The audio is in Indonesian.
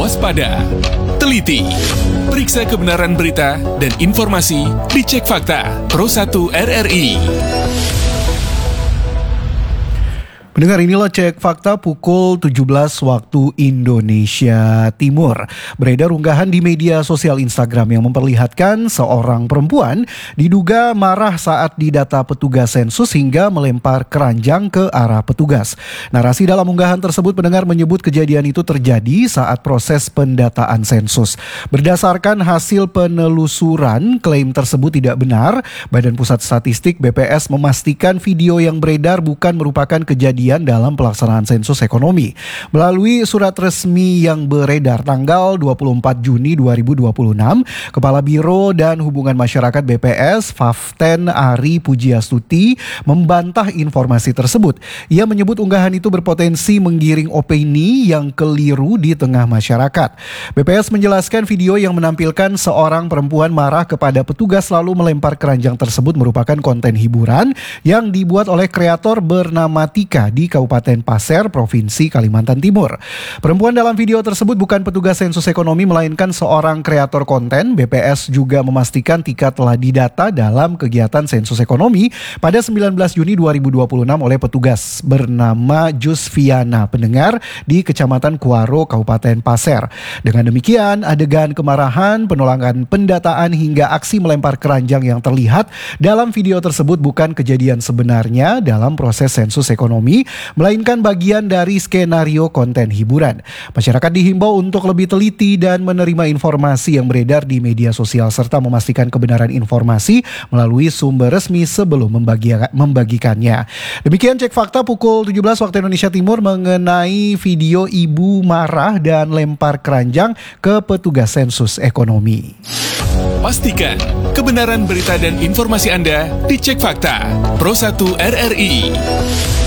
waspada, teliti, periksa kebenaran berita dan informasi di Cek Fakta Pro 1 RRI. Pendengar, inilah Cek Fakta pukul 17 waktu Indonesia Timur. Beredar unggahan di media sosial Instagram yang memperlihatkan seorang perempuan diduga marah saat didata petugas sensus hingga melempar keranjang ke arah petugas. Narasi dalam unggahan tersebut, pendengar, menyebut kejadian itu terjadi saat proses pendataan sensus. Berdasarkan hasil penelusuran, klaim tersebut tidak benar. Badan Pusat Statistik BPS memastikan video yang beredar bukan merupakan kejadian dalam pelaksanaan sensus ekonomi. Melalui surat resmi yang beredar tanggal 24 Juni 2026, Kepala Biro dan Hubungan Masyarakat BPS, Faften Ari Pujiastuti, membantah informasi tersebut. Ia menyebut unggahan itu berpotensi menggiring opini yang keliru di tengah masyarakat. BPS menjelaskan video yang menampilkan seorang perempuan marah kepada petugas lalu melempar keranjang tersebut merupakan konten hiburan yang dibuat oleh kreator bernama Tika di Kabupaten Pasir, Provinsi Kalimantan Timur. Perempuan dalam video tersebut bukan petugas sensus ekonomi melainkan seorang kreator konten. BPS juga memastikan Tika telah didata dalam kegiatan sensus ekonomi pada 19 Juni 2026 oleh petugas bernama Jusviana, pendengar, di Kecamatan Kuaro, Kabupaten Pasir. Dengan demikian, adegan kemarahan, penolakan pendataan hingga aksi melempar keranjang yang terlihat dalam video tersebut bukan kejadian sebenarnya dalam proses sensus ekonomi, melainkan bagian dari skenario konten hiburan. Masyarakat dihimbau untuk lebih teliti dan menerima informasi yang beredar di media sosial serta memastikan kebenaran informasi melalui sumber resmi sebelum membagikannya. Demikian Cek Fakta pukul 17 waktu Indonesia Timur mengenai video ibu marah dan lempar keranjang ke petugas sensus ekonomi. Pastikan kebenaran berita dan informasi Anda di Cek Fakta Pro 1 RRI.